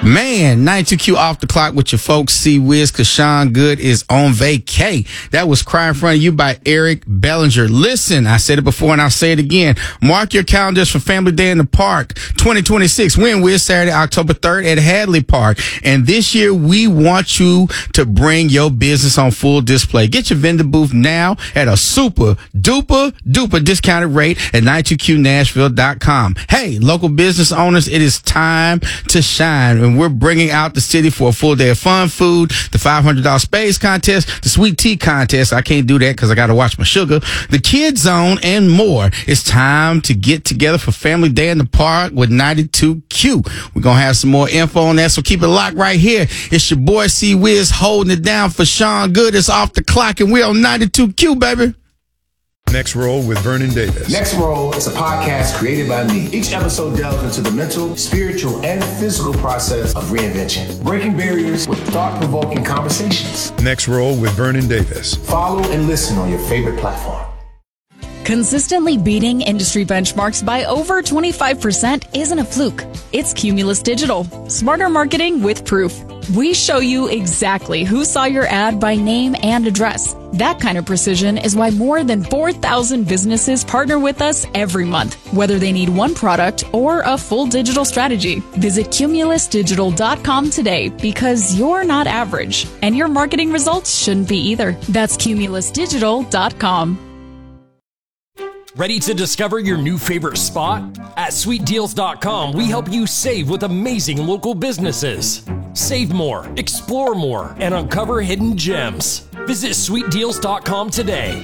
Man, 92Q off the clock with your folks. C-Wiz, cause Sean Good is on vacay. That was Cry in Front of You by Eric Bellinger. Listen, I said it before and I'll say it again. Mark your calendars for Family Day in the Park 2026. We're in Wiz Saturday, October 3rd at Hadley Park. And this year we want you to bring your business on full display. Get your vendor booth now at a super duper discounted rate at 92QNashville.com. Hey, local business owners, it is time to shine. And we're bringing out the city for a full day of fun, food, the $500 space contest, the sweet tea contest. I can't do that because I got to watch my sugar. The Kids Zone and more. It's time to get together for Family Day in the Park with 92Q. We're going to have some more info on that, so keep it locked right here. It's your boy C-Wiz holding it down for Sean Good. It's off the clock, and we're on 92Q, baby. Next Roll with Vernon Davis. Next Roll is a podcast created by me. Each episode delves into the mental, spiritual, and physical process of reinvention, breaking barriers with thought-provoking conversations. Next Roll with Vernon Davis. Follow and listen on your favorite platform. Consistently beating industry benchmarks by over 25% isn't a fluke. It's Cumulus Digital. Smarter marketing with proof. We show you exactly who saw your ad by name and address. That kind of precision is why more than 4,000 businesses partner with us every month, whether they need one product or a full digital strategy. Visit cumulusdigital.com today, because you're not average, and your marketing results shouldn't be either. That's cumulusdigital.com. Ready to discover your new favorite spot? At sweetdeals.com, we help you save with amazing local businesses. Save more, explore more, and uncover hidden gems. Visit sweetdeals.com today.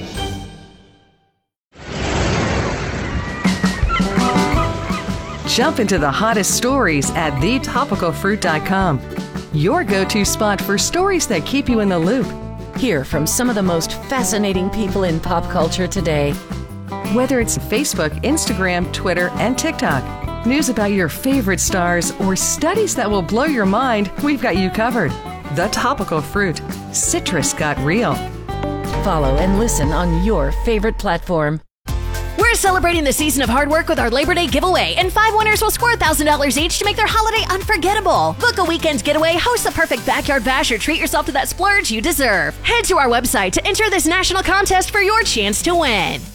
Jump into the hottest stories at thetopicalfruit.com. Your go-to spot for stories that keep you in the loop. Hear from some of the most fascinating people in pop culture today. Whether it's Facebook, Instagram, Twitter, and TikTok, news about your favorite stars, or studies that will blow your mind, we've got you covered. The Topical Fruit. Citrus got real. Follow and listen on your favorite platform. We're celebrating the season of hard work with our Labor Day giveaway, and 5 winners will score $1,000 each to make their holiday unforgettable. Book a weekend getaway, host the perfect backyard bash, or treat yourself to that splurge you deserve. Head to our website to enter this national contest for your chance to win.